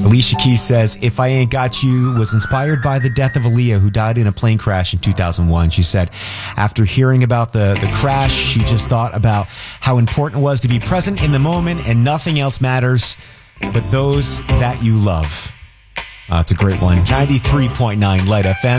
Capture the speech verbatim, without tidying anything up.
Alicia Keys says, If I Ain't Got You was inspired by the death of Aaliyah, who died in a plane crash in two thousand one. She said, after hearing about the, the crash, she just thought about how important it was to be present in the moment and nothing else matters but those that you love. Uh, it's a great one. ninety-three point nine Light F M.